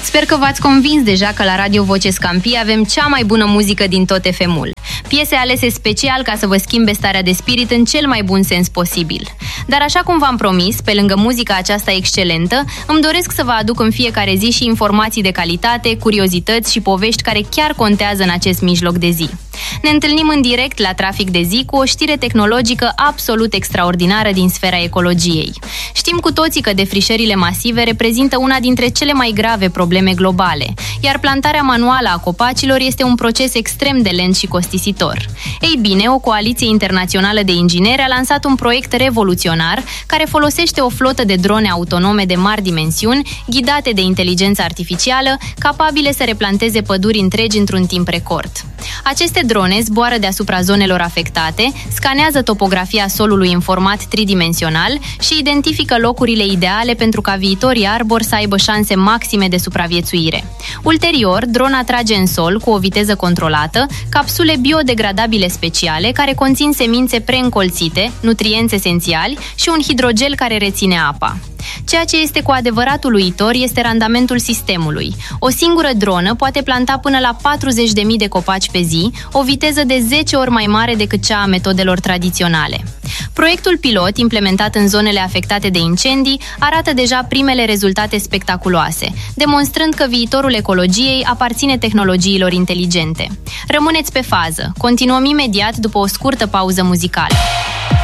Sper că v-ați convins deja că la Radio Voce Scampia avem cea mai bună muzică din tot FM-ul. Piese alese special ca să vă schimbe starea de spirit în cel mai bun sens posibil. Dar așa cum v-am promis, pe lângă muzica aceasta excelentă, îmi doresc să vă aduc în fiecare zi și informații de calitate, curiozități și povești care chiar contează în acest mijloc de zi. Ne întâlnim în direct la Trafic de zi cu o știre tehnologică absolut extraordinară din sfera ecologiei. Știm cu toții că defrișările masive reprezintă una dintre cele mai grave probleme globale, iar plantarea manuală a copacilor este un proces extrem de lent și costisitor. Ei bine, o coaliție internațională de ingineri a lansat un proiect revoluționar care folosește o flotă de drone autonome de mari dimensiuni, ghidate de inteligență artificială, capabile să replanteze păduri întregi într-un timp record. Aceste drone zboară deasupra zonelor afectate, scanează topografia solului în format tridimensional și identifică locurile ideale pentru ca viitorii arbori să aibă șanse maxime de supraviețuire. Ulterior, drona trage în sol cu o viteză controlată capsule biodegradabile speciale care conțin semințe preîncolțite, nutrienți esențiali și un hidrogel care reține apa. Ceea ce este cu adevărat uluitor este randamentul sistemului. O singură dronă poate planta până la 40.000 de copaci pe zi, o viteză de 10 ori mai mare decât cea a metodelor tradiționale. Proiectul pilot, implementat în zonele afectate de incendii, arată deja primele rezultate spectaculoase, demonstrând că viitorul ecologiei aparține tehnologiilor inteligente. Rămâneți pe fază. Continuăm imediat după o scurtă pauză muzicală.